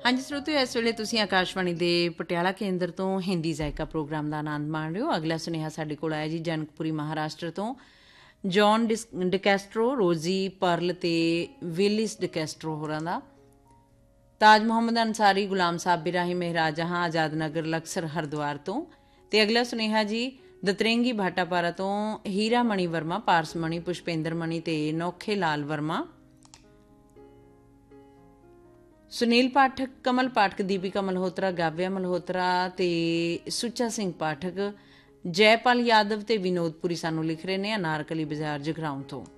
ਹਾਂਜੀ ਸਰੋਤਿਓ, ਇਸ ਵੇਲੇ ਤੁਸੀਂ ਆਕਾਸ਼ਵਾਣੀ ਦੇ ਪਟਿਆਲਾ ਕੇਂਦਰ ਤੋਂ ਹਿੰਦੀ ਜ਼ਾਇਕਾ ਪ੍ਰੋਗਰਾਮ ਦਾ ਆਨੰਦ ਮਾਣ ਰਹੇ ਹੋ। ਅਗਲਾ ਸੁਨੇਹਾ ਸਾਡੇ ਕੋਲ ਆਇਆ ਜੀ ਜਨਕਪੁਰੀ ਮਹਾਰਾਸ਼ਟਰ ਤੋਂ। ਜੌਨ ਡਿਕੈਸਟਰੋ, ਰੋਜ਼ੀ ਪਰਲ ਤੇ ਵਿਲਿਸ ਡਿਕੈਸਟਰੋ ਹੋਰਾਂ ਦਾ। ਤਾਜ ਮੁਹੰਮਦ ਅੰਸਾਰੀ, ਗੁਲਾਮ ਸਾਹਿਬ ਇਬਰਾਹਿਮ, ਮਹਿਰਾਜ ਜਹਾਂ, ਆਜ਼ਾਦ ਨਗਰ, ਲਕਸਰ, ਹਰਿਦੁਆਰ ਤੋਂ। ਅਤੇ ਅਗਲਾ ਸੁਨੇਹਾ ਜੀ ਦਤਰੇਂਗੀ ਭਾਟਾਪਾਰਾ ਤੋਂ ਹੀਰਾ ਮਣੀ ਵਰਮਾ, ਪਾਰਸ ਮਣੀ, ਪੁਸ਼ਪਿੰਦਰ ਮਣੀ ਤੇ ਨੌਖੇ ਲਾਲ ਵਰਮਾ। ਸੁਨੀਲ ਪਾਠਕ, ਕਮਲ ਪਾਠਕ, ਦੀਪਿਕਾ ਮਲਹੋਤਰਾ, ਗਾਵਿਆ ਮਲਹੋਤਰਾ ਤੇ ਸੁੱਚਾ ਸਿੰਘ ਪਾਠਕ, ਜੈਪਾਲ ਯਾਦਵ ਤੇ ਵਿਨੋਦਪੁਰੀ ਸਾਨੂੰ ਲਿਖ ਰਹੇ ਨੇ ਅਨਾਰਕਲੀ ਬਾਜ਼ਾਰ ਜਗਰਾਉਂ ਤੋਂ।